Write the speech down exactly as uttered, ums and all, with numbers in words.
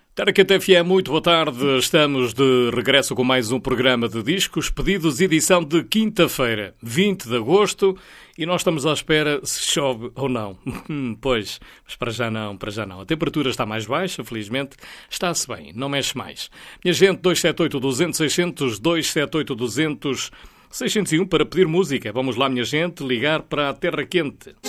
Taracat F M, muito boa tarde. Estamos de regresso com mais um programa de discos, pedidos, edição de quinta-feira, vinte de agosto, e nós estamos à espera se chove ou não. Pois, mas para já não, para já não. A temperatura está mais baixa, felizmente, está-se bem, não mexe mais. Minha gente, dois sete oito, duzentos, seiscentos, dois sete oito, duzentos, seiscentos e um para pedir música. Vamos lá, minha gente, ligar para a Terra Quente.